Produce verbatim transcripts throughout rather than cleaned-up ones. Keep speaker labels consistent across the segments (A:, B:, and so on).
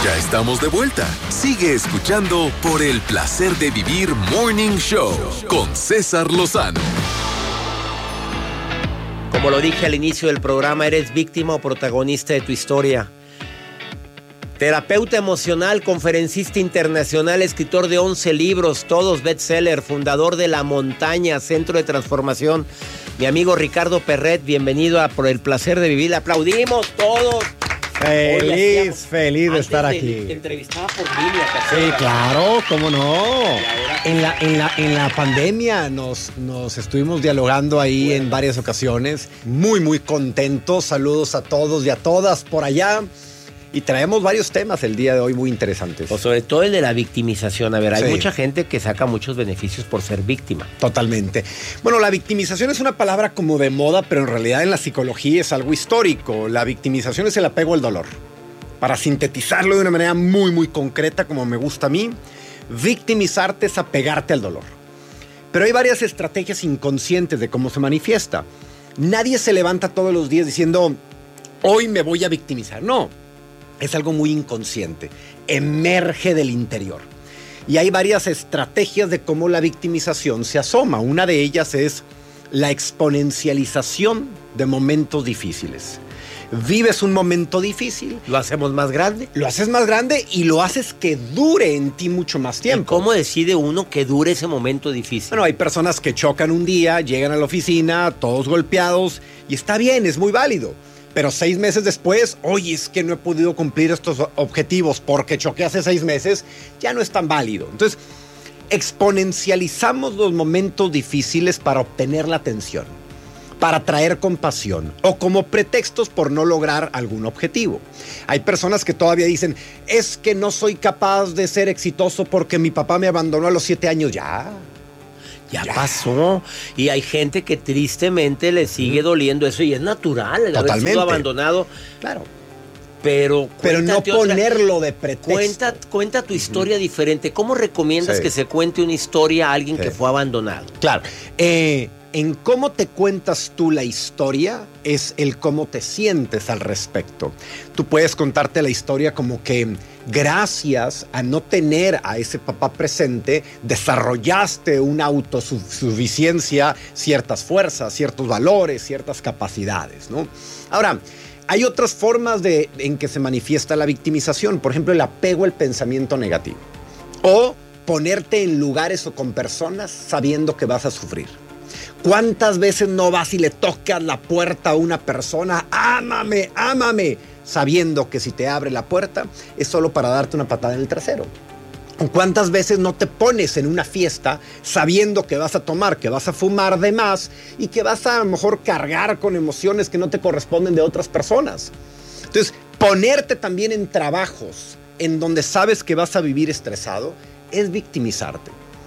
A: Ya estamos de vuelta. Sigue escuchando Por el Placer de Vivir Morning Show con César Lozano.
B: Como lo dije al inicio del programa, eres víctima o protagonista de tu historia. Terapeuta emocional, conferencista internacional, escritor de once libros, todos bestseller, fundador de La Montaña, Centro de Transformación. Mi amigo Ricardo Perret, bienvenido a Por el Placer de Vivir. ¡Aplaudimos todos!
C: Feliz, Oye, hacíamos, feliz de estar aquí.
B: De, te entrevistaba por línea.
C: Sí, claro, cómo no. En la, en la, en la pandemia nos, nos estuvimos dialogando ahí bueno. en varias ocasiones. Muy, muy contentos. Saludos a todos y a todas por allá. Y traemos varios temas el día de hoy muy interesantes.
B: Pues sobre todo el de la victimización. A ver, hay
C: sí.
B: mucha gente que saca muchos beneficios por ser víctima.
C: Totalmente. Bueno, la victimización es una palabra como de moda, pero en realidad en la psicología es algo histórico. La victimización es el apego al dolor. Para sintetizarlo de una manera muy, muy concreta, como me gusta a mí, victimizarte es apegarte al dolor. Pero hay varias estrategias inconscientes de cómo se manifiesta. Nadie se levanta todos los días diciendo, hoy me voy a victimizar. No. Es algo muy inconsciente, emerge del interior. Y hay varias estrategias de cómo la victimización se asoma. Una de ellas es la exponencialización de momentos difíciles. Vives un momento difícil.
B: ¿Lo hacemos más grande?
C: Lo haces más grande y lo haces que dure en ti mucho más tiempo.
B: ¿Y cómo decide uno que dure ese momento difícil?
C: Bueno, hay personas que chocan un día, llegan a la oficina, todos golpeados, y está bien, es muy válido. Pero seis meses después, oye, es que no he podido cumplir estos objetivos porque choqué hace seis meses, ya no es tan válido. Entonces, exponencializamos los momentos difíciles para obtener la atención, para atraer compasión o como pretextos por no lograr algún objetivo. Hay personas que todavía dicen, es que no soy capaz de ser exitoso porque mi papá me abandonó a los siete años. Ya.
B: Ya, ya pasó. Y hay gente que tristemente le sigue doliendo eso y es natural el haber sido abandonado.
C: Claro.
B: Pero,
C: Pero no ponerlo otra, de pretexto.
B: Cuenta, cuenta tu historia uh-huh. diferente. ¿Cómo recomiendas sí. que se cuente una historia a alguien sí. que fue abandonado?
C: Claro. Eh, en cómo te cuentas tú la historia es el cómo te sientes al respecto. Tú puedes contarte la historia como que gracias a no tener a ese papá presente, desarrollaste una autosuficiencia, ciertas fuerzas, ciertos valores, ciertas capacidades, ¿no? Ahora, hay otras formas de, en que se manifiesta la victimización. Por ejemplo, el apego al pensamiento negativo. O ponerte en lugares o con personas sabiendo que vas a sufrir. ¿Cuántas veces no vas y le tocas la puerta a una persona? ¡Ámame, ámame! Sabiendo que si te abre la puerta es solo para darte una patada en el trasero. ¿Cuántas veces no te pones en una fiesta sabiendo que vas a tomar, que vas a fumar de más y que vas a, a lo mejor cargar con emociones que no te corresponden de otras personas? Entonces, ponerte también en trabajos en donde sabes que vas a vivir estresado es victimizarte.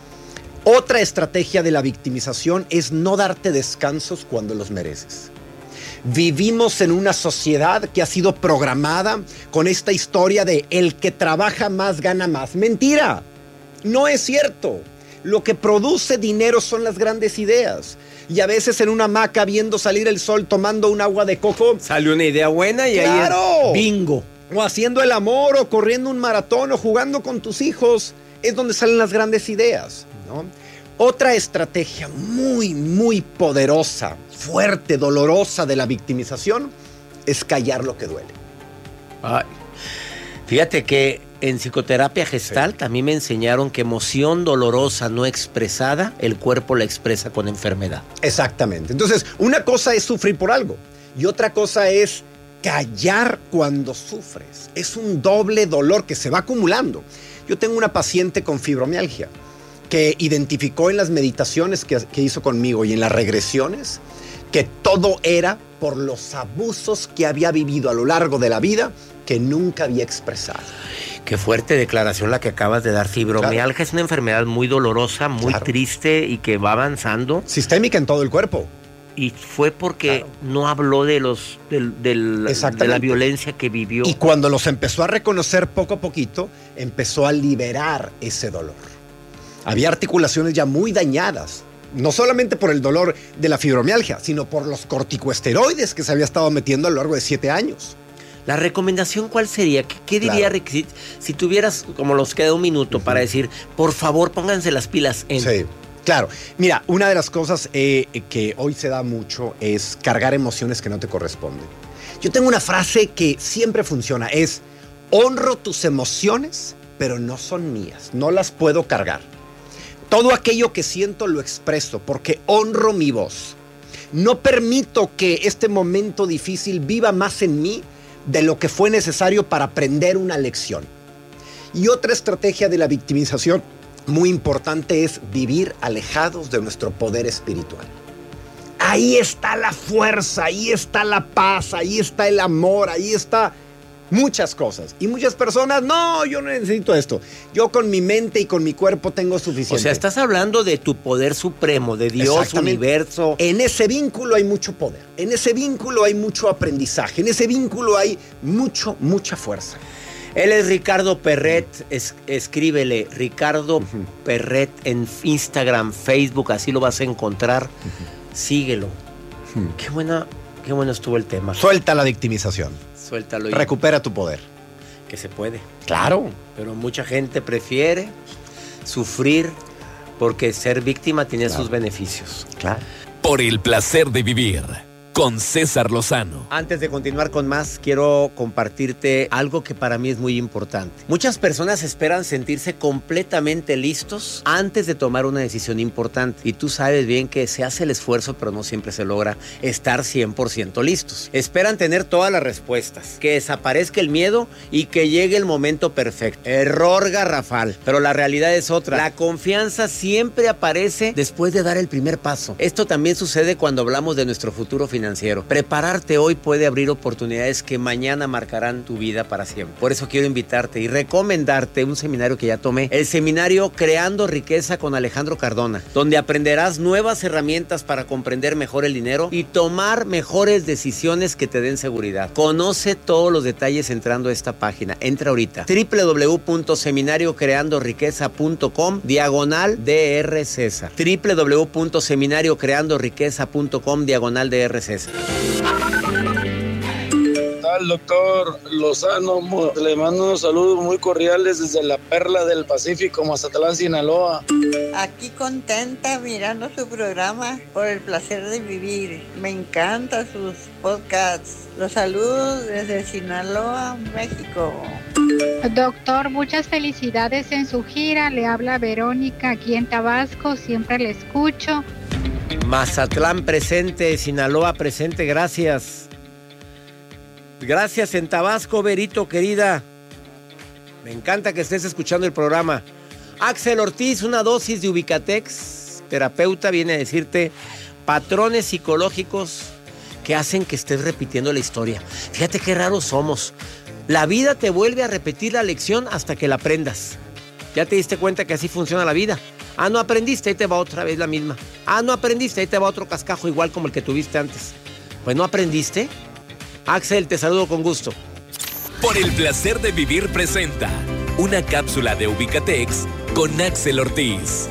C: Otra estrategia de la victimización es no darte descansos cuando los mereces. Vivimos en una sociedad que ha sido programada con esta historia de el que trabaja más gana más. Mentira, no es cierto. Lo que produce dinero son las grandes ideas. Y a veces en una hamaca viendo salir el sol, tomando un agua de coco,
B: sale una idea buena y
C: ¡claro!
B: Ahí es bingo.
C: O haciendo el amor, o corriendo un maratón, o jugando con tus hijos, es donde salen las grandes ideas, ¿no? Otra estrategia muy, muy poderosa, fuerte, dolorosa de la victimización es callar lo que duele.
B: Ay. Fíjate que en psicoterapia Gestalt sí. a mí me enseñaron que emoción dolorosa no expresada, el cuerpo la expresa con enfermedad.
C: Exactamente. Entonces, una cosa es sufrir por algo y otra cosa es callar cuando sufres. Es un doble dolor que se va acumulando. Yo tengo una paciente con fibromialgia que identificó en las meditaciones que, que hizo conmigo y en las regresiones que todo era por los abusos que había vivido a lo largo de la vida que nunca había expresado.
B: Qué fuerte declaración la que acabas de dar. Fibromialgia claro. es una enfermedad muy dolorosa, muy claro. triste y que va avanzando.
C: Sistémica en todo el cuerpo.
B: Y fue porque claro. no habló de los del, del, de la violencia que vivió.
C: Y cuando los empezó a reconocer poco a poquito, empezó a liberar ese dolor. Había articulaciones ya muy dañadas, no solamente por el dolor de la fibromialgia, sino por los corticosteroides que se había estado metiendo a lo largo de siete años.
B: ¿La recomendación cuál sería? ¿Qué, qué diría
C: Claro.
B: si, si tuvieras, como nos queda un minuto, uh-huh. para decir, por favor, pónganse las pilas en...
C: Sí, claro. Mira, una de las cosas eh, que hoy se da mucho es cargar emociones que no te corresponden. Yo tengo una frase que siempre funciona, es, honro tus emociones, pero no son mías, no las puedo cargar. Todo aquello que siento lo expreso porque honro mi voz. No permito que este momento difícil viva más en mí de lo que fue necesario para aprender una lección. Y otra estrategia de la victimización muy importante es vivir alejados de nuestro poder espiritual. Ahí está la fuerza, ahí está la paz, ahí está el amor, ahí está muchas cosas. Y muchas personas, no, yo no necesito esto. Yo con mi mente y con mi cuerpo tengo suficiente.
B: O sea, estás hablando de tu poder supremo, de Dios, universo.
C: En ese vínculo hay mucho poder. En ese vínculo hay mucho aprendizaje. En ese vínculo hay mucho, mucha fuerza.
B: Él es Ricardo Perret, es, escríbele Ricardo uh-huh. Perret en Instagram, Facebook, así lo vas a encontrar. Uh-huh. Síguelo. Uh-huh. Qué buena, qué bueno estuvo el tema.
C: Suelta la victimización.
B: Suéltalo. Y
C: recupera tu poder.
B: Que se puede.
C: Claro.
B: Pero mucha gente prefiere sufrir porque ser víctima tiene claro. sus beneficios.
C: Claro.
A: Por el placer de vivir. Con César Lozano.
B: Antes de continuar con más, quiero compartirte algo que para mí es muy importante. Muchas personas esperan sentirse completamente listos antes de tomar una decisión importante. Y tú sabes bien que se hace el esfuerzo, pero no siempre se logra estar cien por ciento listos. Esperan tener todas las respuestas, que desaparezca el miedo y que llegue el momento perfecto. Error garrafal. Pero la realidad es otra. La confianza siempre aparece después de dar el primer paso. Esto también sucede cuando hablamos de nuestro futuro financiero. Financiero. Prepararte hoy puede abrir oportunidades que mañana marcarán tu vida para siempre. Por eso quiero invitarte y recomendarte un seminario que ya tomé, el seminario Creando Riqueza con Alejandro Cardona, donde aprenderás nuevas herramientas para comprender mejor el dinero y tomar mejores decisiones que te den seguridad. Conoce todos los detalles entrando a esta página. Entra ahorita. doble u doble u doble u punto seminario creando riqueza punto com diagonal D R César. doble u doble u doble u punto seminario creando riqueza punto com diagonal D R César.
D: ¿Qué tal, doctor Lozano? Le mando unos saludos muy cordiales desde la Perla del Pacífico, Mazatlán, Sinaloa.
E: Aquí contenta mirando su programa por el placer de vivir. Me encantan sus podcasts. Los saludos desde Sinaloa, México.
F: Doctor, muchas felicidades en su gira. Le habla Verónica aquí en Tabasco. Siempre le escucho.
B: Mazatlán presente, Sinaloa presente, gracias. Gracias en Tabasco, Verito, querida. Me encanta que estés escuchando el programa. Axel Ortiz, una dosis de Ubicatex, terapeuta, viene a decirte patrones psicológicos que hacen que estés repitiendo la historia. Fíjate qué raros somos. La vida te vuelve a repetir la lección hasta que la aprendas. ¿Ya te diste cuenta que así funciona la vida? Ah, no aprendiste, ahí te va otra vez la misma. Ah, no aprendiste, ahí te va otro cascajo igual como el que tuviste antes. Pues no aprendiste. Axel, te saludo con gusto.
A: Por el placer de vivir presenta una cápsula de Ubicatex con Axel Ortiz.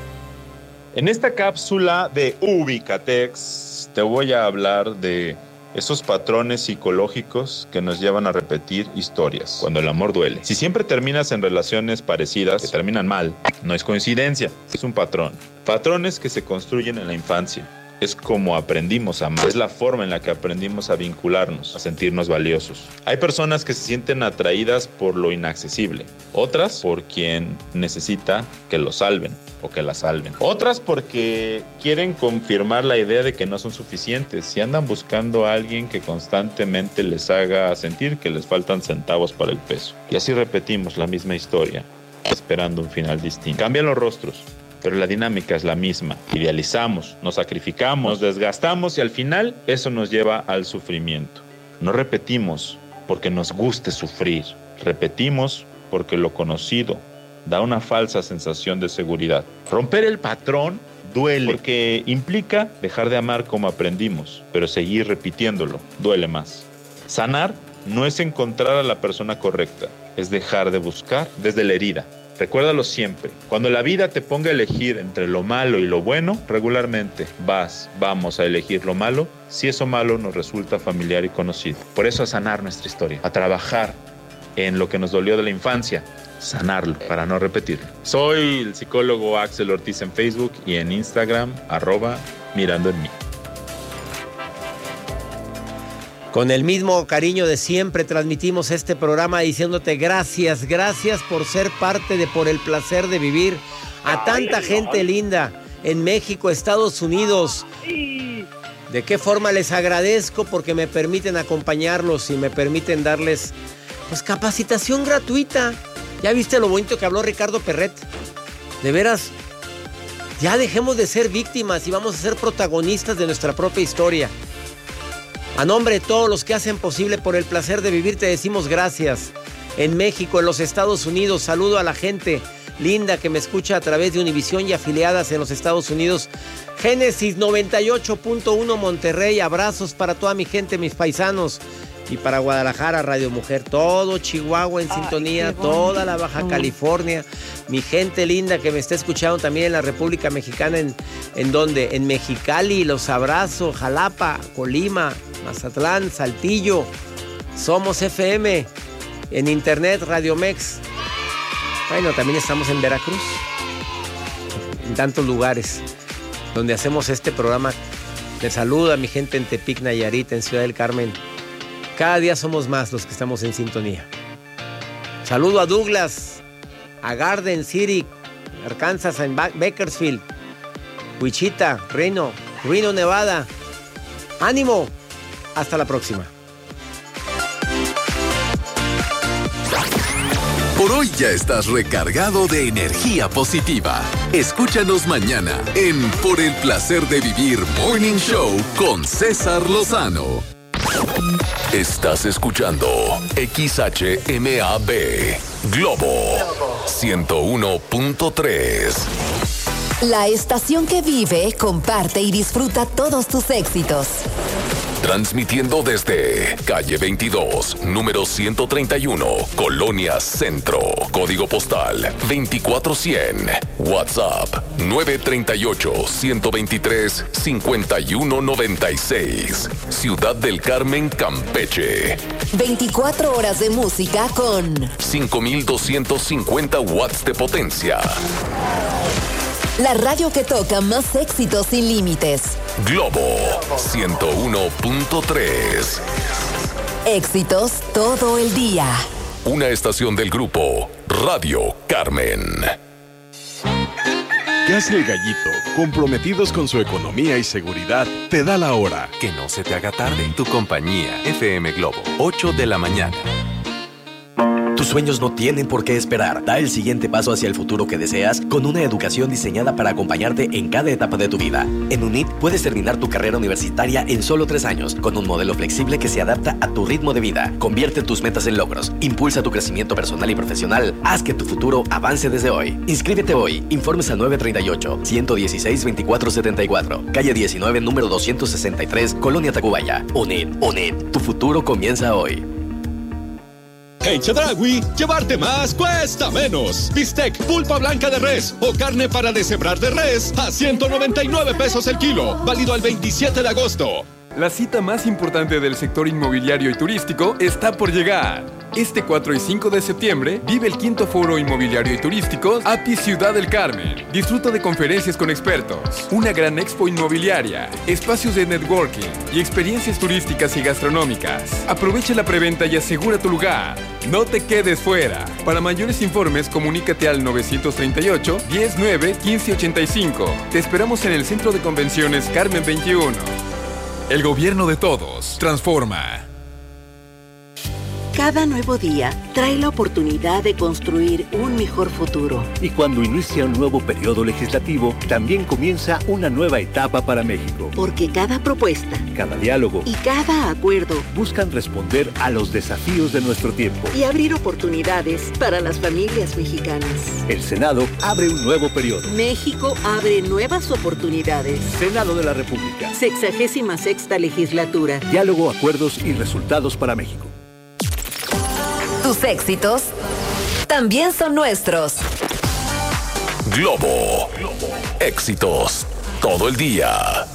G: En esta cápsula de Ubicatex te voy a hablar de esos patrones psicológicos que nos llevan a repetir historias cuando el amor duele. Si siempre terminas en relaciones parecidas que terminan mal, no es coincidencia, es un patrón. Patrones que se construyen en la infancia. Es como aprendimos a amar, es la forma en la que aprendimos a vincularnos, a sentirnos valiosos. Hay personas que se sienten atraídas por lo inaccesible, otras por quien necesita que lo salven o que la salven. Otras porque quieren confirmar la idea de que no son suficientes y andan buscando a alguien que constantemente les haga sentir que les faltan centavos para el peso. Y así repetimos la misma historia, esperando un final distinto. Cambian los rostros, pero la dinámica es la misma. Idealizamos, nos sacrificamos, nos desgastamos y al final eso nos lleva al sufrimiento. No repetimos porque nos guste sufrir, repetimos porque lo conocido da una falsa sensación de seguridad. Romper el patrón duele porque implica dejar de amar como aprendimos, pero seguir repitiéndolo duele más. Sanar no es encontrar a la persona correcta, es dejar de buscar desde la herida. Recuérdalo siempre. Cuando la vida te ponga a elegir entre lo malo y lo bueno, regularmente vas, vamos a elegir lo malo si eso malo nos resulta familiar y conocido. Por eso a sanar nuestra historia, a trabajar en lo que nos dolió de la infancia, sanarlo para no repetirlo. Soy el psicólogo Axel Ortiz en Facebook y en Instagram, arroba mirando en mí.
B: Con el mismo cariño de siempre transmitimos este programa diciéndote gracias, gracias por ser parte de Por el Placer de Vivir. A tanta gente linda en México, Estados Unidos. ¿De qué forma les agradezco? Porque me permiten acompañarlos y me permiten darles pues capacitación gratuita. ¿Ya viste lo bonito que habló Ricardo Perret? De veras, ya dejemos de ser víctimas y vamos a ser protagonistas de nuestra propia historia. A nombre de todos los que hacen posible Por el Placer de Vivir, te decimos gracias. En México, en los Estados Unidos, saludo a la gente linda que me escucha a través de Univisión y afiliadas en los Estados Unidos. Génesis noventa y ocho punto uno Monterrey, abrazos para toda mi gente, mis paisanos. Y para Guadalajara, Radio Mujer, todo Chihuahua en sintonía, toda la Baja California. Mi gente linda que me está escuchando también en la República Mexicana, ¿en, en dónde? En Mexicali, los abrazo, Jalapa, Colima, Mazatlán, Saltillo. Somos F M, en internet, Radio Mex. Bueno, también estamos en Veracruz, en tantos lugares donde hacemos este programa. Les saludo a mi gente en Tepic, Nayarit, en Ciudad del Carmen. Cada día somos más los que estamos en sintonía. Saludo a Douglas, a Garden City, Arkansas, en Bakersfield, Wichita, Reno, Reno, Nevada. ¡Ánimo! Hasta la próxima.
A: Por hoy ya estás recargado de energía positiva. Escúchanos mañana en Por el Placer de Vivir Morning Show con César Lozano. Estás escuchando X H M A B Globo ciento uno punto tres.
H: La estación que vive, comparte y disfruta todos tus éxitos.
A: Transmitiendo desde calle veintidós, número ciento treinta y uno, Colonia Centro, código postal veinticuatro cien, WhatsApp nueve tres ocho, uno dos tres, cinco uno nueve seis, Ciudad del Carmen, Campeche.
H: veinticuatro horas de música con
A: cinco mil doscientos cincuenta watts de potencia.
H: La radio que toca más éxitos sin límites.
A: Globo ciento uno punto tres.
H: Éxitos todo el día.
A: Una estación del grupo Radio Carmen.
I: ¿Qué hace el Gallito? Comprometidos con su economía y seguridad, te da la hora.
J: Que no se te haga tarde. Tu compañía F M Globo, ocho de la mañana.
K: Tus sueños no tienen por qué esperar. Da el siguiente paso hacia el futuro que deseas con una educación diseñada para acompañarte en cada etapa de tu vida. En UNIT puedes terminar tu carrera universitaria en solo tres años con un modelo flexible que se adapta a tu ritmo de vida. Convierte tus metas en logros. Impulsa tu crecimiento personal y profesional. Haz que tu futuro avance desde hoy. Inscríbete hoy. Informes al nueve tres ocho, uno uno seis, veinticuatro setenta y cuatro. Calle diecinueve, número doscientos sesenta y tres, Colonia Tacubaya. UNIT. UNIT. Tu futuro comienza hoy.
L: En Chedraui, llevarte más cuesta menos. Bistec, pulpa blanca de res o carne para deshebrar de res a ciento noventa y nueve pesos el kilo. Válido al veintisiete de agosto.
M: La cita más importante del sector inmobiliario y turístico está por llegar. Este cuatro y cinco de septiembre vive el quinto Foro Inmobiliario y Turístico A P I Ciudad del Carmen. Disfruta de conferencias con expertos, una gran expo inmobiliaria, espacios de networking y experiencias turísticas y gastronómicas. Aprovecha la preventa y asegura tu lugar. No te quedes fuera. Para mayores informes, comunícate al nueve tres ocho, diez nueve, quince ochenta y cinco. Te esperamos en el Centro de Convenciones Carmen veintiuno. El gobierno de todos transforma.
N: Cada nuevo día trae la oportunidad de construir un mejor futuro.
O: Y cuando inicia un nuevo periodo legislativo, también comienza una nueva etapa para México.
N: Porque cada propuesta,
O: cada diálogo
N: y cada acuerdo
O: buscan responder a los desafíos de nuestro tiempo
N: y abrir oportunidades para las familias mexicanas.
O: El Senado abre un nuevo periodo.
N: México abre nuevas oportunidades.
O: Senado de la República.
N: Sexagésima sexta legislatura.
O: Diálogo, acuerdos y resultados para México.
H: Tus éxitos también son nuestros.
A: Globo. Éxitos todo el día.